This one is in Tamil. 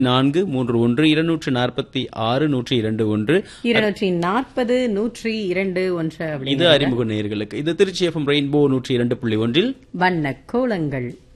431 246 102 1. இது அறிமுக நேயர்களுக்கு. இது திருச்சி எஃப்எம் ரெயின்போ 102.1 வண்ண கோலங்கள்.